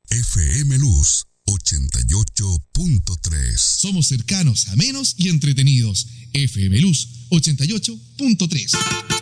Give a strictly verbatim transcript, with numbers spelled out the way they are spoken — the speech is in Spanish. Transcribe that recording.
F M Luz ochenta y ocho punto tres. Somos cercanos, amenos y entretenidos. F M Luz ochenta y ocho punto tres.